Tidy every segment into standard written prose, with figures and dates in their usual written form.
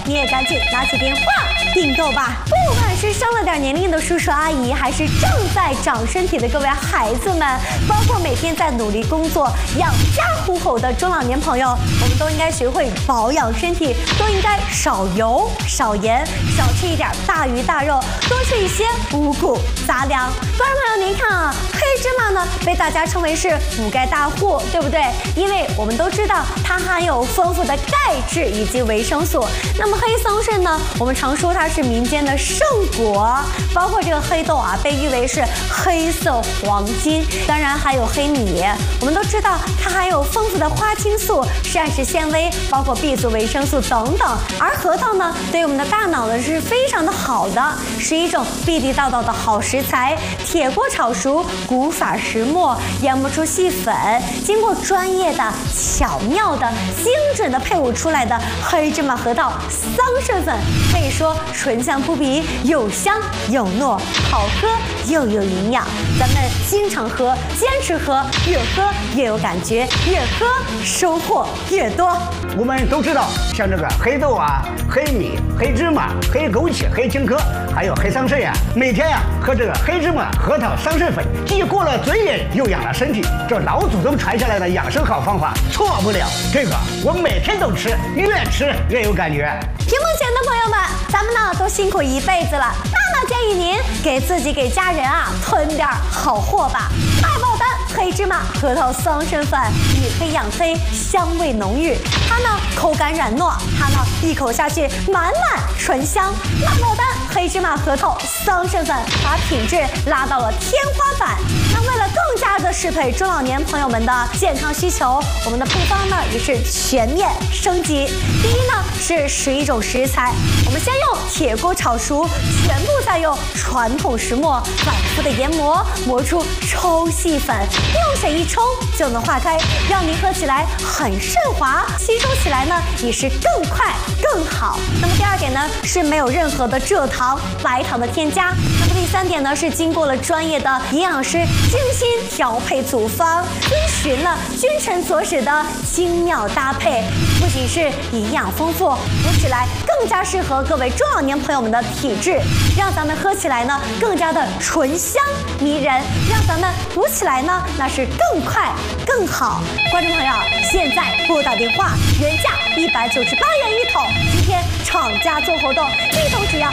你也赶紧拿起电话订购吧。不管是上了点年龄的叔叔阿姨，还是正在长身体的各位孩子们，包括每天在努力工作养家糊口的中老年朋友，我们都应该学会保养身体，都应该少油少盐，少吃一点大鱼大肉，多吃一些五谷杂粮。观众朋友，您看啊，黑芝麻呢被大家称为是补钙大户，对不对？因为我们都知道它含有丰富的钙质以及维生素。那么黑桑葚呢，我们常说它是民间的圣果，包括这个黑豆啊，被誉为是黑色黄金。当然还有黑米，我们都知道它含有丰富的花青素、膳食纤维，包括 B 族维生素等等。而核桃呢，对我们的大脑呢是非常的好的，是一种地地道道的好食材。铁锅炒熟，古法石磨，研磨出细粉，经过专业的、巧妙的、精准的配伍出来的黑芝麻核桃桑葚粉，可以说醇香扑鼻，有香有糯，好喝又有营养。咱们经常喝，坚持喝，越喝越有感觉，越喝收获越多。 我们都知道，像这个黑豆啊、黑米、黑芝麻、黑枸杞、黑青稞，还有黑桑葚呀，每天呀喝这个黑芝麻核桃桑葚粉，既过了嘴瘾，又养了身体。这老祖宗传下来的养生好方法，错不了。这个我每天都吃，越吃越有感觉。 屏幕前的朋友们，咱们呢都辛苦一辈子了，那建议您给自己给家人啊囤点好货吧。麦爆丹黑芝麻核桃桑葚粉，以黑养黑，香味浓郁。它呢口感软糯，它呢一口下去满满醇香。麦爆丹黑芝麻核桃桑葚粉把品质拉到了天花板。那为了更加的适配中老年朋友们的健康需求，我们的配方呢也是全面升级。第一呢是11种食材，我们先用铁锅炒熟，全部再用传统石磨反复的研磨，磨出抽细粉，用水一冲就能化开，让您喝起来很顺滑，吸收起来呢也是更快更好。那么第二点呢是没有任何的蔗糖、白糖的添加。那么第三点呢是经过了专业的营养师精心调配组方，遵循了君臣佐使的精妙搭配，不仅是营养丰富，补起来更加适合各位中老年朋友们的体质，让咱们喝起来呢更加的醇香迷人，让咱们补起来呢那是更快更好。观众朋友，现在拨打电话，原价198元一桶，今天厂家做活动，一桶只要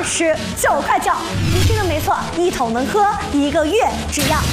29块9。您听的没错，一桶能喝1个月，只要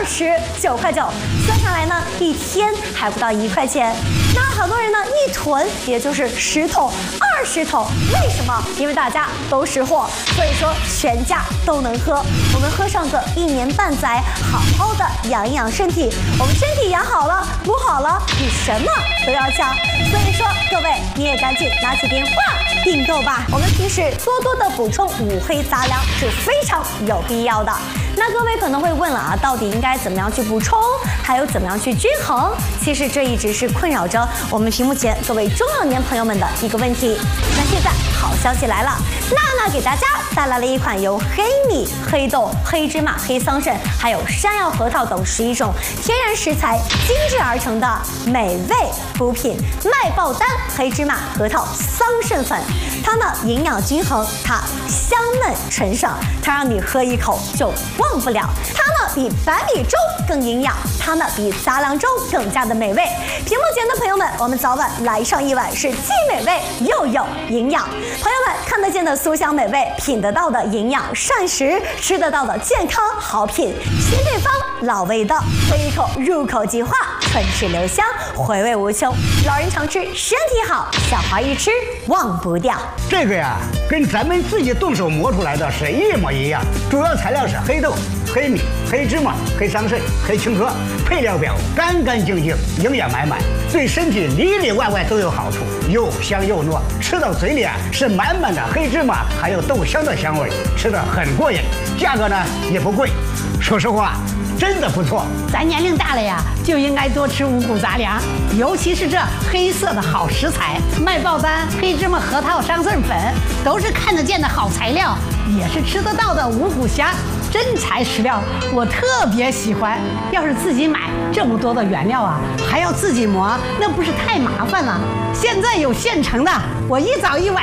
29块9，算下来呢一天还不到1块钱。那好多人呢一囤也就是10桶、20桶，为什么？因为大家都识货，所以说全家都能喝。我们喝上个1年半载，好好的养一养身体。我们身体养好了，补好了，比什么都要强。所以说，各位你也赶紧拿起电话订购吧。我们平时多多的补充五黑杂粮是非常有必要的。那各位可能会问了啊，到底应该怎么样去补充，还有怎么样去均衡？其实这一直是困扰着我们屏幕前各位中老年朋友们的一个问题。那现在好消息来了，娜娜给大家带来了一款由黑米、黑豆、黑芝麻、黑桑葚，还有山药核桃等11种天然食材精制而成的美味补品——麦爆丹黑芝麻核桃桑葚粉。它呢营养均衡，它香嫩醇爽，它让你喝一口就忘不了。它呢比白米粥更营养，它呢比杂粮粥更加的美味。屏幕前的朋友们，我们早晚来上一碗，是既美味又有营养。朋友们看得见的酥香美味，品得到的营养膳食，吃得到的健康好品，新配方老味道，喝一口入口即化，唇齿留香，回味无穷。老人常吃，身体好，小孩一吃忘不掉。 这个呀，跟咱们自己动手磨出来的是一模一样，主要材料是黑豆、黑米、黑芝麻、黑桑葚、黑青稞，配料表干干净净，营养满满，对身体里里外外都有好处，又香又糯，吃到嘴里啊是满满的黑芝麻还有豆香的香味，吃得很过瘾，价格呢也不贵，说实话真的不错。 咱年龄大了呀，就应该多吃五谷杂粮，尤其是这黑色的好食材，麦爆丹、黑芝麻核桃桑葚粉，都是看得见的好材料，也是吃得到的五谷香。真材实料，我特别喜欢。要是自己买这么多的原料啊，还要自己磨，那不是太麻烦了？现在有现成的，我一早一晚